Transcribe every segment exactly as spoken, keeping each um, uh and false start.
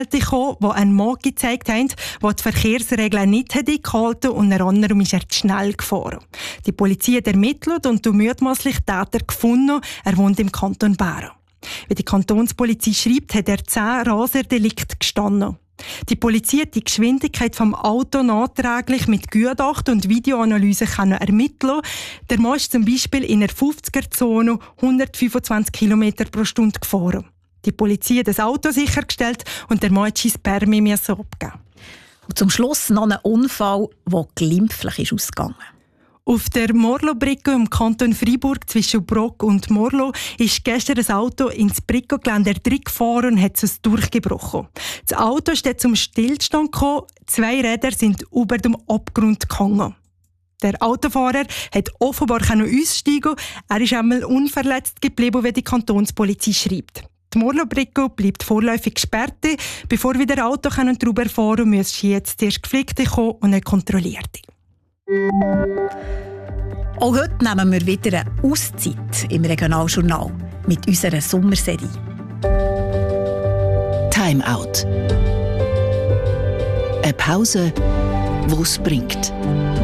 gekommen, die einen Mann gezeigt haben, der die Verkehrsregeln nicht eingehalten hat und anderem ist er zu schnell gefahren. Die Polizei hat ermittelt und den mutmaßlichen Täter gefunden. Er wohnt im Kanton Bern. Wie die Kantonspolizei schreibt, hat er zehn Raserdelikte gestanden. Die Polizei hat die Geschwindigkeit vom Auto nachträglich mit Gutachten und Videoanalyse ermitteln. Der Mann ist zum Beispiel in einer fünfziger-Zone hundertfünfundzwanzig Kilometer pro Stunde gefahren. Die Polizei hat das Auto sichergestellt und der Mann musste sein Spermi abgeben. Und zum Schluss noch ein Unfall, der glimpflich ist ausgegangen. Auf der Morlo-Brücke im Kanton Freiburg zwischen Brock und Morlo ist gestern ein Auto ins Brückengeländer gefahren und hat es durchgebrochen. Das Auto ist zum Stillstand gekommen, zwei Räder sind über dem Abgrund gehangen. Der Autofahrer hat offenbar aussteigen. Er ist einmal unverletzt geblieben, wie die Kantonspolizei schreibt. Die Morlo-Brücke bleibt vorläufig gesperrt. Bevor wieder ein Auto darüber fahren kann, müssen jetzt zuerst Gepflegte kommen und nicht Kontrollierte. Auch heute nehmen wir wieder eine Auszeit im Regionaljournal mit unserer Sommerserie. Time Out. Eine Pause, die es bringt.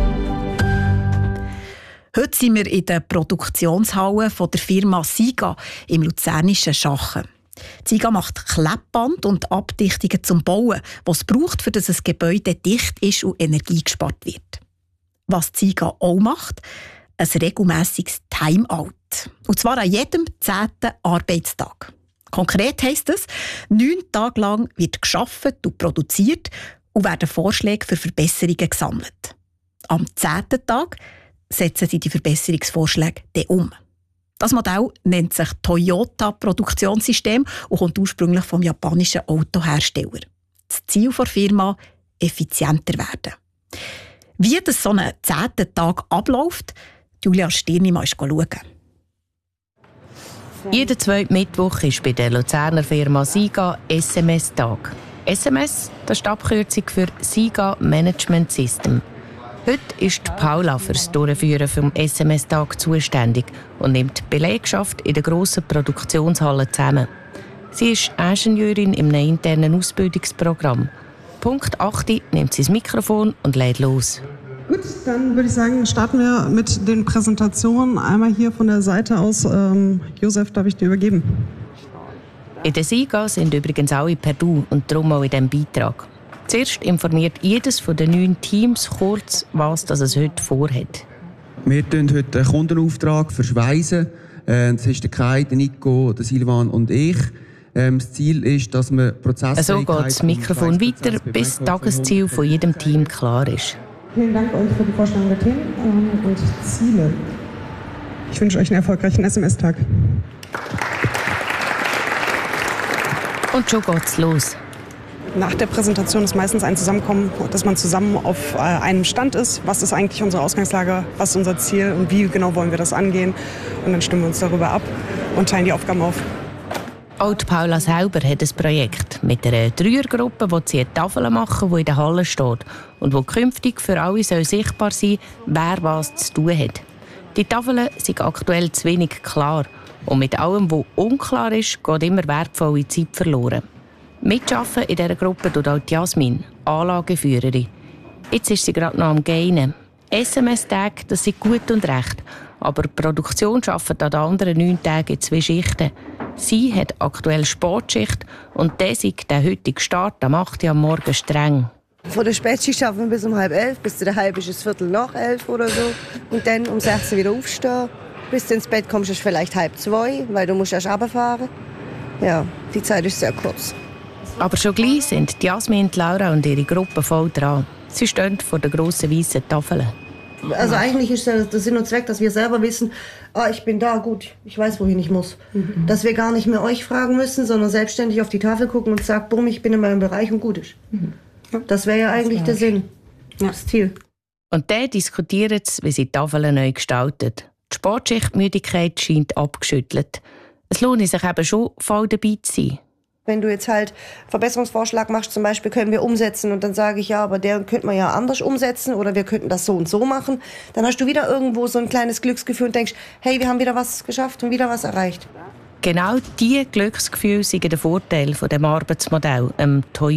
Heute sind wir in der Produktionshalle von der Firma SIGA im luzernischen Schachen. SIGA macht Klebband und Abdichtungen zum Bauen, was es braucht, für dass ein Gebäude dicht ist und Energie gespart wird. Was die SIGA auch macht, ein regelmässiges Timeout. Und zwar an jedem zehnten Arbeitstag. Konkret heisst es, neun Tage lang wird gearbeitet und produziert und werden Vorschläge für Verbesserungen gesammelt. Am zehnten Tag setzen sie die Verbesserungsvorschläge dann um. Das Modell nennt sich Toyota-Produktionssystem und kommt ursprünglich vom japanischen Autohersteller. Das Ziel der Firma: effizienter werden. Wie das so einen zehnten Tag abläuft, Julia Stirnimann ist schauen. Jeden zweiten Mittwoch ist bei der Luzerner Firma SIGA S M S-Tag. S M S, das ist die Abkürzung für SIGA Management System. Heute ist Paula für das Durchführen vom S M S-Tag zuständig und nimmt die Belegschaft in der grossen Produktionshalle zusammen. Sie ist Ingenieurin in einem internen Ausbildungsprogramm. Punkt acht nimmt sie das Mikrofon und lädt los. Gut, dann würde ich sagen, starten wir mit den Präsentationen. Einmal hier von der Seite aus. Ähm, Josef, darf ich dir übergeben? In der SIGA sind übrigens alle per Du und darum auch in diesem Beitrag. Zuerst informiert jedes von den neun Teams kurz, was das es heute vorhat. Wir verschweissen heute einen Kundenauftrag verschweissen. Das ist der Kai, der Nico, der Silvan und ich. Das Ziel ist, dass wir Prozessfähigkeit... So geht das Mikrofon weiter, bis das Tagesziel von jedem Team klar ist. Vielen Dank euch für die Vorstellung der Themen und Ziele. Ich wünsche euch einen erfolgreichen S M S-Tag. Und schon geht's los. Nach der Präsentation ist meistens ein Zusammenkommen, dass man zusammen auf einem Stand ist. Was ist eigentlich unsere Ausgangslage, was ist unser Ziel und wie genau wollen wir das angehen? Und dann stimmen wir uns darüber ab und teilen die Aufgaben auf. Auch Paula selber hat ein Projekt mit einer Dreiergruppe, wo sie eine Tafel machen, die in der Halle steht und wo künftig für alle soll sichtbar sein soll, wer was zu tun hat. Die Tafeln sind aktuell zu wenig klar und mit allem, was unklar ist, geht immer wertvolle Zeit verloren. Mitarbeiten in dieser Gruppe tut auch Jasmin, Anlageführerin. Jetzt ist sie gerade noch am Gainen. S M S-Tage, das sind gut und recht. Aber die Produktion arbeitet an den anderen neun Tagen in zwei Schichten. Sie hat aktuell Sportschicht und der ist der heutige Start am acht Uhr am Morgen streng. Von der Spätschicht arbeiten wir bis um halb elf, bis zu der halb ist es Viertel nach elf oder so. Und dann um sechs Uhr wieder aufstehen. Bis du ins Bett kommst, ist vielleicht halb zwei, weil du musst erst runterfahren. Ja, die Zeit ist sehr kurz. Aber schon gleich sind Jasmin, Laura und ihre Gruppe voll dran. Sie stehen vor der grossen weißen Tafel. Also eigentlich ist der Sinn und Zweck, dass wir selber wissen, ah, ich bin da, gut, ich weiß, wohin ich muss. Mhm. Dass wir gar nicht mehr euch fragen müssen, sondern selbstständig auf die Tafel gucken und sagen, bumm, ich bin in meinem Bereich und gut ist. Mhm. Das wäre ja eigentlich der Sinn, ja. Das Ziel. Und dann diskutieren sie, wie sie die Tafel neu gestaltet. Die Sportschichtmüdigkeit scheint abgeschüttelt. Es lohnt sich eben schon, voll dabei zu sein. Wenn du jetzt halt Verbesserungsvorschlag machst, zum Beispiel können wir umsetzen und dann sage ich, ja, aber der könnte man ja anders umsetzen oder wir könnten das so und so machen, dann hast du wieder irgendwo so ein kleines Glücksgefühl und denkst, hey, wir haben wieder was geschafft und wieder was erreicht. Genau diese Glücksgefühle sind der Vorteil von dem Arbeitsmodell, dem